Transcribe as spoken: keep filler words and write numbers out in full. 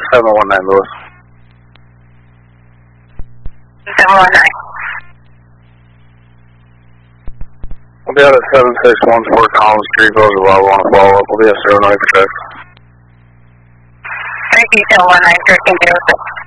seven one nine, Lewis. seven one nine. We'll be out at seven six one four Collins Street, Roosevelt. I want to follow up. We'll be at zero nine for check. Thank you, seven one nine, thirteen zero six.